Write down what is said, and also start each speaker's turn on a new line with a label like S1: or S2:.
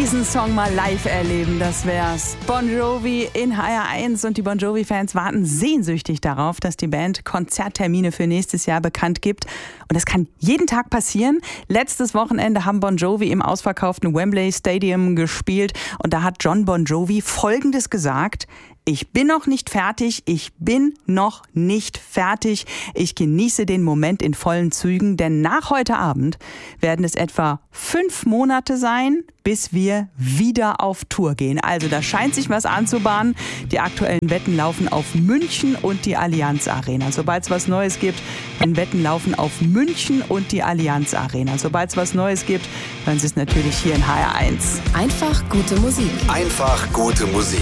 S1: diesen Song mal live erleben, das wär's. Bon Jovi in HR1 und die Bon Jovi-Fans warten sehnsüchtig darauf, dass die Band Konzerttermine für nächstes Jahr bekannt gibt. Und das kann jeden Tag passieren. Letztes Wochenende haben Bon Jovi im ausverkauften Wembley Stadium gespielt und da hat John Bon Jovi Folgendes gesagt: Ich bin noch nicht fertig, ich genieße den Moment in vollen Zügen, denn nach heute Abend werden es etwa 5 Monate sein, bis wir wieder auf Tour gehen. Also da scheint sich was anzubahnen. Die aktuellen Wetten laufen auf München und die Allianz Arena. Sobald es was Neues gibt, wenn Wetten laufen auf München und die Allianz Arena. Sobald es was Neues gibt, hören Sie es natürlich hier in HR1.
S2: Einfach gute Musik.
S3: Einfach gute Musik.